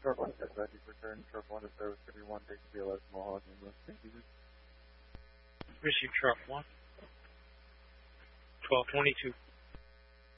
Short 1 is ready for turn. Short 1 is service 31, takes BLS Mohawk English. Thank you. Receive truck 1. 1222.